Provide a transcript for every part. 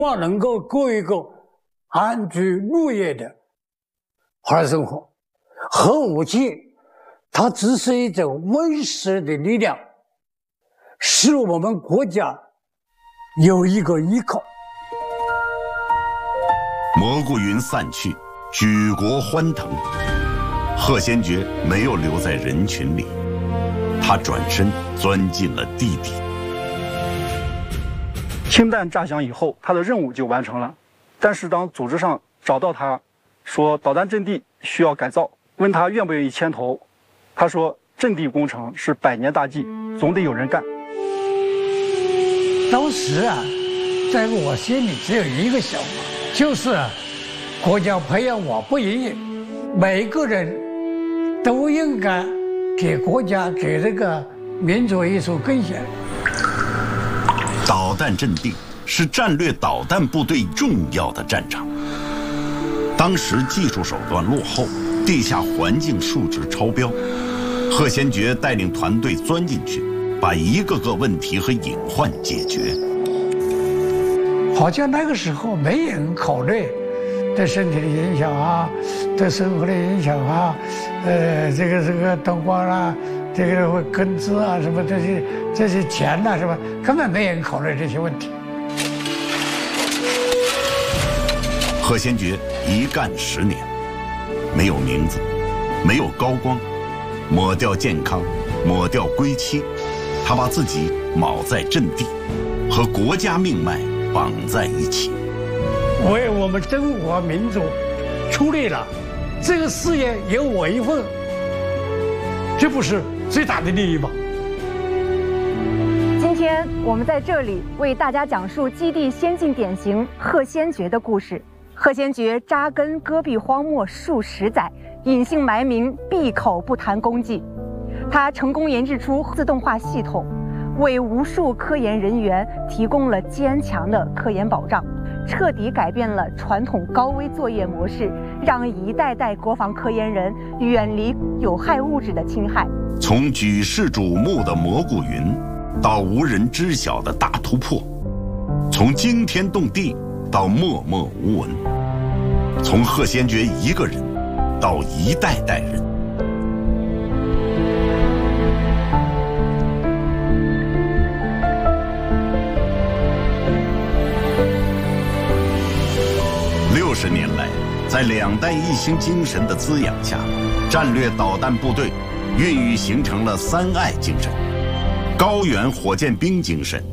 望能够过一个安居乐业的好生活。核武器它只是一种温室的力量，使我们国家有一个依靠。 蘑菇云散去，举国欢腾。贺先觉没有留在人群里，他转身钻进了地底。 氢弹炸响以后，他的任务就完成了。但是当组织上找到他，说导弹阵地需要改造，问他愿不愿意牵头，他说阵地工程是100年大计，总得有人干。 当时啊，在我心里只有一个想法，就是国家培养我不容易，每个人都应该给国家给这个民族一手贡献。 导弹阵地是战略导弹部队重要的战场。当时技术手段落后，地下环境数值超标。贺先觉带领团队钻进去，把一个个问题和隐患解决。 好像那个时候没人考虑对身体的影响啊，对生活的影响啊，这个灯光啊，这个会根治啊，什么这些钱呐，是吧？根本没人考虑这些问题。 贺先觉一干10年，没有名字，没有高光，抹掉健康，抹掉归期，他把自己铆在阵地，和国家命脉绑在一起， 为我们中华民族出力了，这个事业有我一份，这不是最大的利益吗？ 今天我们在这里为大家讲述基地先进典型贺先觉的故事。贺先觉扎根戈壁荒漠数10载，隐姓埋名，闭口不谈功绩。他成功研制出自动化系统，为无数科研人员提供了坚强的科研保障，彻底改变了传统高危作业模式，让一代代国防科研人远离有害物质的侵害。 从举世瞩目的蘑菇云，到无人知晓的大突破，从惊天动地到默默无闻，从贺先觉一个人到一代代人。60年来，在2弹1星精神的滋养下，战略导弹部队孕育形成了3爱精神、高原火箭兵精神、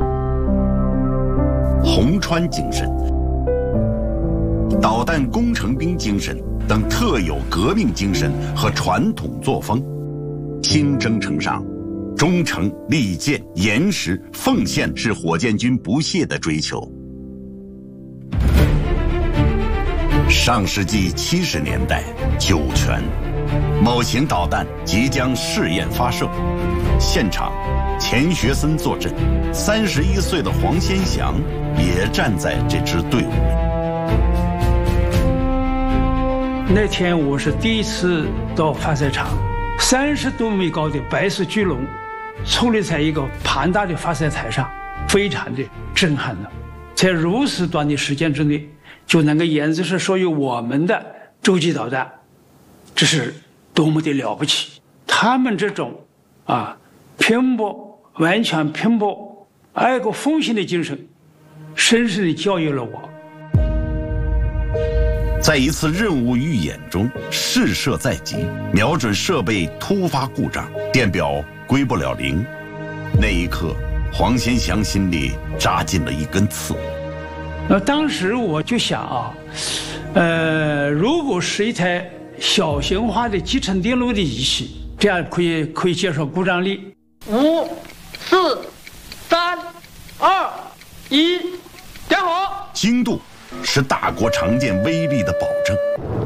红川精神、导弹工程兵精神等特有革命精神和传统作风，新征程上，忠诚、利剑、严实、奉献是火箭军不懈的追求。上世纪70年代酒泉，某型导弹即将试验发射，现场钱学森坐镇，31岁的黄先祥也站在这支队伍里。 那天我是第一次到发射场，30多米高的白色巨龙矗立在一个庞大的发射台上，非常的震撼了。在如此短的时间之内，就能够研制出属于我们的洲际导弹，这是多么的了不起！他们这种完全拼搏、爱国奉献的精神，深深地教育了我。 在一次任务预演中，试射在即，瞄准设备突发故障，电表归不了零。那一刻，黄先祥心里扎进了一根刺。 当时我就想如果是一台小型化的集成电路的仪器，这样可以减少故障率。 5、4、3、2、1，点火！ 精度是大国常见威力的保证。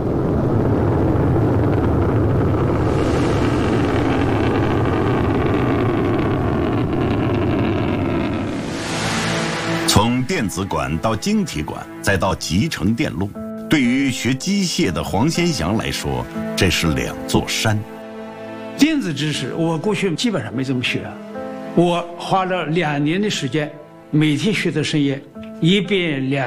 从电子管到晶体管，再到集成电路，对于学机械的黄先祥来说，这是2座山。 电子知识我过去基本上没怎么学，我花了2年的时间，每天学的深夜， 一边两